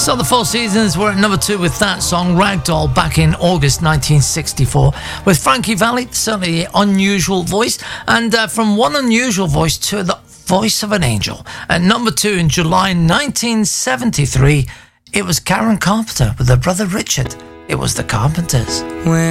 So the Four Seasons were at number 2 with that song, Ragdoll, back in August 1964. With Frankie Valli, certainly an unusual voice. And from one unusual voice to the voice of an angel. At number 2 in July 1973, it was Karen Carpenter with her brother Richard. It was the Carpenters.